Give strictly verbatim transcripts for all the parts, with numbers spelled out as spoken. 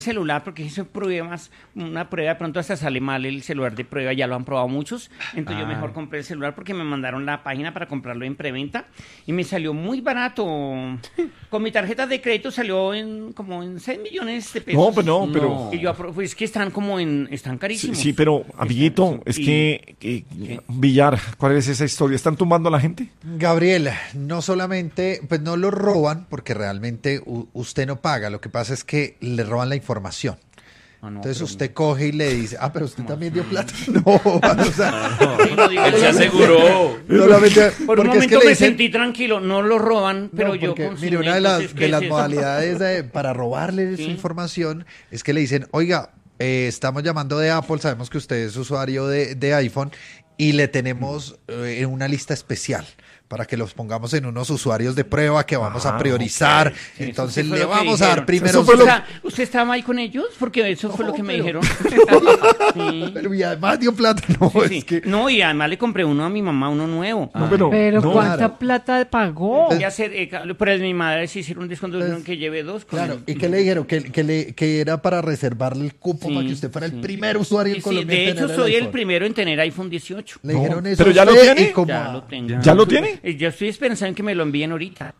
celular porque hice pruebas, una prueba, de pronto hasta sale mal el celular de prueba, ya lo han probado muchos, entonces ah. yo mejor compré el celular porque me mandaron la página para comprarlo en preventa y me salió muy barato. Con mi tarjeta de crédito salió en como en seis millones de pesos. No, pero no, pero... Y yo, pues que están como en, están carísimos. Sí, sí pero amiguito, están, es y, que, que Villar, ¿cuál es esa historia? ¿Están tumbando a la gente? Gabriel, no solamente, pues no lo roban porque realmente u- usted no paga, lo que pasa es que le roban la información. Información. Ah, no, Entonces usted me... coge y le dice, ah, pero usted también dio plata. No, o sea, no, no, no, él se aseguró. Solamente, Por un momento es que me dicen, sentí tranquilo, no lo roban, pero no, yo porque, mire, una de las, de las modalidades de, para robarle ¿Sí? su información es que le dicen, oiga, eh, estamos llamando de Apple, sabemos que usted es usuario de, de iPhone y le tenemos eh, una lista especial para que los pongamos en unos usuarios de prueba que vamos ah, a priorizar. Okay. Sí, entonces le vamos a dar primero... ¿Usted, lo... está, ¿Usted estaba ahí con ellos? Porque eso no, fue lo que pero... me dijeron. sí. Pero y además dio plata. No, sí, sí. Es que... no, y además le compré uno a mi mamá, uno nuevo. No, pero pero no, ¿cuánta claro. plata pagó? Ya sé, eh, pero mi madre sí hicieron un descuento, dijeron que lleve dos. Claro, el... ¿y qué le dijeron? Que, que, le, que era para reservarle el cupo sí, para que usted fuera sí. el primer usuario en Colombia. De hecho, soy el, el primero en tener iPhone dieciocho. Le dijeron eso. ¿Pero ya lo tiene? Como... Ya lo tengo. ¿Ya lo tiene? Yo estoy esperando saben que me lo envíen ahorita.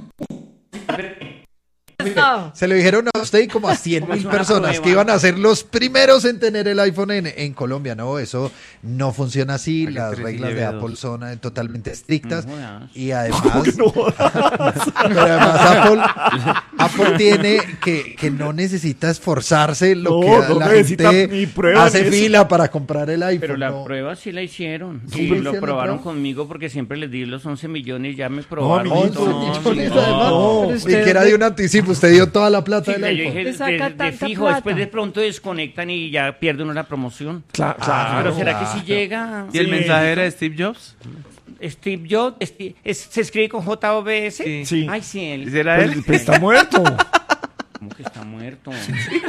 No. Se lo dijeron a usted y como a cien mil personas prueba. que iban a ser los primeros en tener el iPhone en, en Colombia. No, eso no funciona así. Las reglas de Apple son eh, totalmente estrictas. No, y además, no, pero además Apple, Apple tiene que, que no necesita esforzarse lo no, que no la gente hace fila para comprar el iPhone. Pero la no. prueba sí la hicieron. Sí, y lo probaron conmigo porque siempre les di los once millones, ya me probaron. No, once millones además. Y que era de un anticipo. Usted dio toda la plata sí, del iPhone. Dije, de, de, de fijo, plata. Después de pronto desconectan y ya pierde uno la promoción. Claro, claro. Pero ¿será claro. que si llega? ¿Y el sí, mensaje era de Steve Jobs? Steve Jobs, Steve, es, ¿se escribe con J O B S? Sí. sí. Ay, sí, él. ¿Será él? Pues, pues está muerto. ¿Cómo que está muerto? Sí,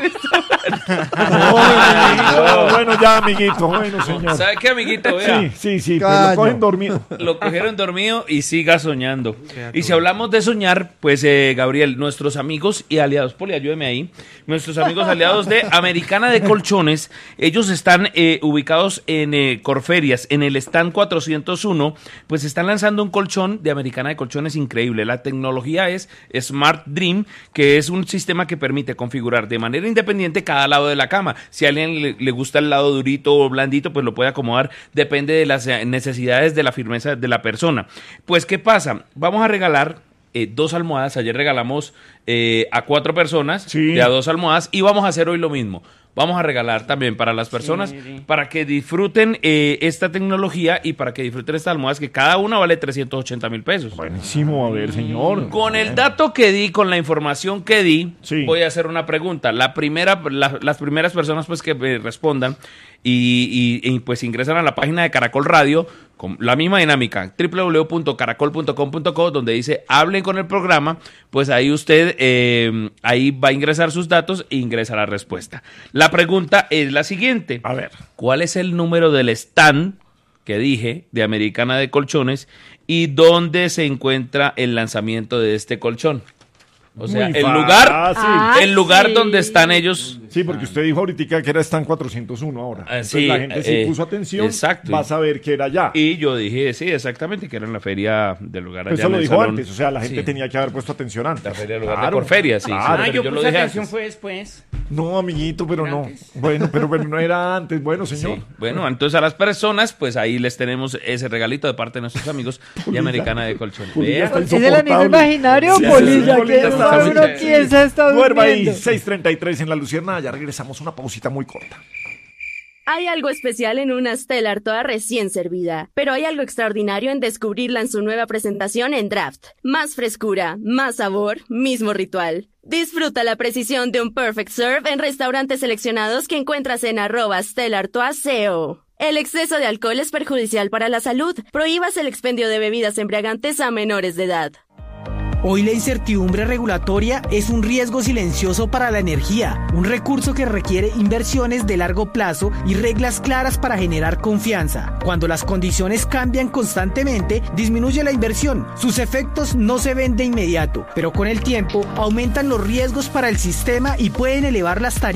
no, bueno, ya, amiguito. Bueno, señor. ¿Sabe qué, amiguito? Vea. Sí, sí, sí. Pero lo cogen dormido. Lo cogieron dormido y siga soñando. Y si hablamos de soñar, pues, eh, Gabriel, nuestros amigos y aliados, Poli, ayúdeme ahí. Nuestros amigos aliados de Americana de Colchones, ellos están eh, ubicados en eh, Corferias, en el stand cuatrocientos uno, pues están lanzando un colchón de Americana de Colchones increíble. La tecnología es Smart Dream, que es un sistema que permite configurar de manera independiente cada lado de la cama. Si a alguien le, le gusta el lado durito o blandito, pues lo puede acomodar, depende de las necesidades de la firmeza de la persona. Pues, ¿qué pasa? Vamos a regalar eh, dos almohadas. Ayer regalamos eh, a cuatro personas sí. de a dos almohadas y vamos a hacer hoy lo mismo. Vamos a regalar también para las personas, sí, sí. para que disfruten eh, esta tecnología y para que disfruten estas almohadas, que cada una vale trescientos ochenta mil pesos. Buenísimo, a ver, señor. Con el dato que di, con la información que di, sí. voy a hacer una pregunta. La primera, la, las primeras personas pues que eh, respondan y, y, y pues ingresan a la página de Caracol Radio, con la misma dinámica, doble u doble u doble u punto caracol punto com punto co, donde dice hablen con el programa, pues ahí usted eh, ahí va a ingresar sus datos e ingresa la respuesta. La pregunta es la siguiente. A ver. ¿Cuál es el número del stand que dije de Americana de Colchones y dónde se encuentra el lanzamiento de este colchón? O sea, el lugar, ah, el lugar sí. donde están ellos. Sí, porque usted dijo ahorita que era stand cuatrocientos uno ahora. Ah, Entonces sí, la gente sí eh, puso atención, exacto. va a saber que era allá. Y yo dije, sí, exactamente, que era en la feria del lugar allá. Eso lo dijo salón. Antes, o sea, la gente sí. tenía que haber puesto atención antes. La feria del lugar claro, de Corferia, sí. Claro. sí Ah, yo, yo puse lo dije atención antes. fue después. No, amiguito, pero no. Antes. Bueno, pero, pero no era antes. Bueno, señor. Sí. Bueno, entonces a las personas, pues ahí les tenemos ese regalito de parte de nuestros amigos de Americana de Colchones. ¿Es el amigo imaginario, Polilla? Que uno piensa está durmiendo. Ahí, seis treinta y tres en La Luciérnaga. Ya regresamos, una pausita muy corta. Hay algo especial en una Stellar toda recién servida, pero hay algo extraordinario en descubrirla en su nueva presentación en Draft. Más frescura, más sabor, mismo ritual. Disfruta la precisión de un Perfect Serve en restaurantes seleccionados que encuentras en arroba Stellar Toaseo. El exceso de alcohol es perjudicial para la salud. Prohíbas el expendio de bebidas embriagantes a menores de edad. Hoy la incertidumbre regulatoria es un riesgo silencioso para la energía, un recurso que requiere inversiones de largo plazo y reglas claras para generar confianza. Cuando las condiciones cambian constantemente, disminuye la inversión. Sus efectos no se ven de inmediato, pero con el tiempo aumentan los riesgos para el sistema y pueden elevar las tarifas